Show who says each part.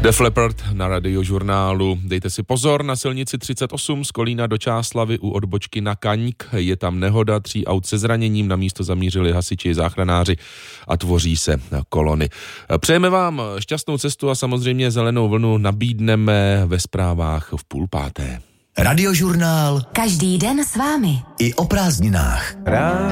Speaker 1: Def Leppard na Radiožurnálu. Dejte si pozor, na silnici 38 z Kolína do Čáslavy u odbočky na Kaňk. Je tam nehoda, 3 aut se zraněním, na místo zamířili hasiči i záchranáři a tvoří se kolony. Přejeme vám šťastnou cestu a samozřejmě zelenou vlnu nabídneme ve zprávách v 5:30.
Speaker 2: Radiožurnál.
Speaker 3: Každý den s vámi.
Speaker 2: I o prázdninách.